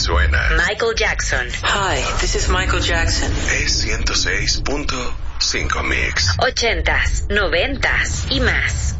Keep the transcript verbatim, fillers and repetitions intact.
suena Michael Jackson. Hi, this is Michael Jackson. Es ciento seis punto cinco Mix. Ochentas, noventas y más.